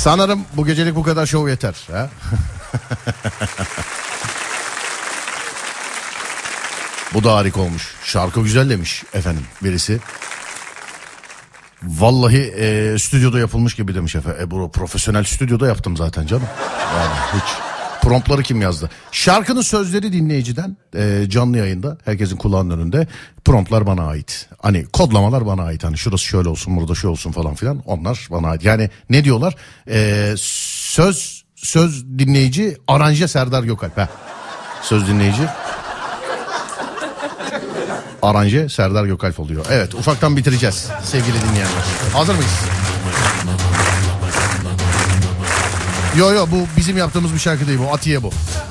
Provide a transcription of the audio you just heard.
Sanırım bu gecelik bu kadar şov yeter. Ha? Bu da harika olmuş. Şarkı güzel demiş efendim birisi. Vallahi stüdyoda yapılmış gibi demiş efendim. Bu profesyonel stüdyoda yaptım zaten canım. Yani hiç. Promptları kim yazdı? Şarkının sözleri dinleyiciden canlı yayında herkesin kulağının önünde. Promptlar bana ait. Hani kodlamalar bana ait. Hani şurası şöyle olsun, burada şu olsun falan filan. Onlar bana ait. Yani ne diyorlar? Söz dinleyici, aranje Serdar Gökalp. Heh. Söz dinleyici, aranje Serdar Gökalp oluyor. Evet, ufaktan bitireceğiz sevgili dinleyenler. Hazır mıyız? Yo bu bizim yaptığımız bir şarkı değil, bu Atiye bu.